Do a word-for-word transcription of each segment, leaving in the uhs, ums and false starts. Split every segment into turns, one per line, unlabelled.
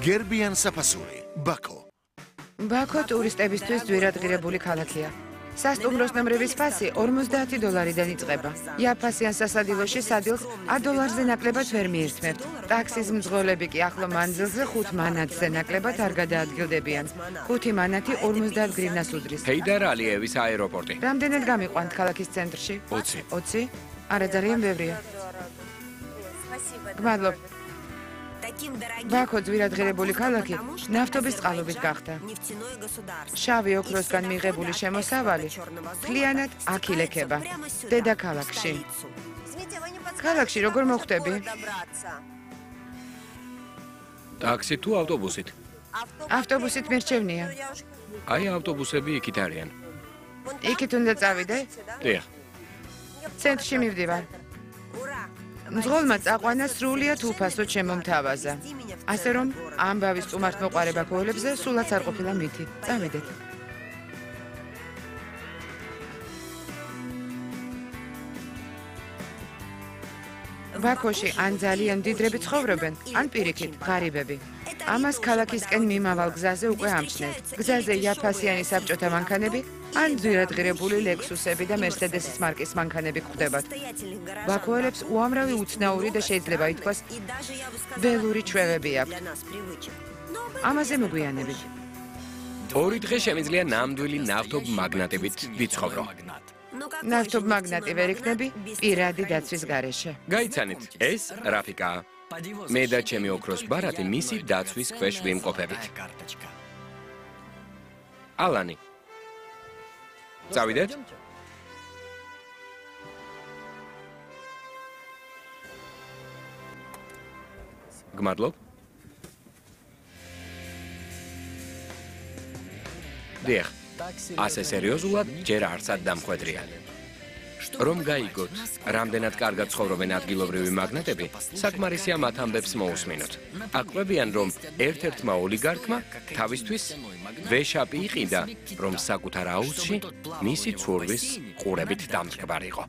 გერბიან საფასური, ბაქო.
ბაქო ტურისტებისთვის ძვირადღირებული ქალაქია. სასტუმროს ნომრების ფასი ორმოცდაათი დოლარიდან იწყება. იაფასიან სასადილოში სადილს ათ დოლარზე ნაკლებად ვერ მიირთმევთ. ტაქსის მძღოლები კი ახლო მანძილზე ხუთ მანათზე ნაკლებად არ გადაადგილდებიან. ხუთი მანათი ორმოცდაათ გრივნას უდრის.
ჰეიდარ ალიევის აეროპორტი.
რამდენად გამიყვანთ ქალაქის ცენტრში?
ოცი.
ოცი? არა ძალიან ბევრია. გმადლობ. ბაქო ძვირადღირებული ქალაქი ნავთობის წყალობით გახდა. შავი ოქროსგან მიღებული შემოსავალი მთლიანად აქ ილექება, დედაქალაქში. ქალაქში როგორ მოხვდები?
ტაქსი თუ ავტობუსით?
ავტობუსით მერჩევნია.
აი ავტობუსები იქით არიან.
იქით უნდა წავიდე?
დიახ.
ცენტრში მივდივარ. მძღოლმა წაყვანა სრულიად უფასოდ შემომთავაზა. ასე რომ ამბავის სტუმართმოყვარე ბაქოელებზე სულაც არ ყოფილა მითი. წავიდეთ. ბაქოში ან ძალიან დიდრები ცხოვრობენ, ან პირიქით, ღარიბები. ამას ქალაქისკენ მიმავალ გზაზე უკვე ამჩნევთ. გზაზე იაფასიანი საბჭოთა მანქანები, ან ძვირადღირებული ლექსუსები და მერსედესის მარკის მანქანები გვხვდებათ. ბაქოელებს უამრავი უცნაური და შეიძლება ითქვას ველური ჩვევები აქვთ. ამაზე მოგვიანებით.
ორი დღე შემიძლია ნამდვილი ნავთობ მაგნატებით ვიცხოვრო.
ნავთობ მაგნატი ვერ იქნები პირადი დაცვის გარეშე.
გაიცანით, ეს რაფიკაა. მე და ჩემი ოქროს ბარათი მისი დაცვის ქვეშ ვიმყოფებით. ალანი. წავიდეთ? გმადლობ. დიახ, ასე სერიოზულად ჯერ არცად დამხვედრია. რომ გაიგოთ, რამდენად კარგად ცხოვრობენ ადგილობრივი მაგნატები, საკმარისია მათ ამბებს მოусმინოთ. აკვებიან, რომ ერთ-ერთმა ოლიგარქმა თავისთვის ვეშაპი იყიდა, რომ საკუთარ აუზში მისი ცურვის ყურებით დამდგმარიყო.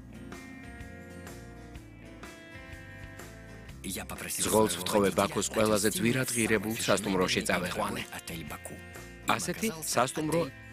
ზღოლს ვთხოვე ბაქოს ყველაზე ძვირადღირებულ სასტუმროში წავეყვანე. ასეთი სასტუმრო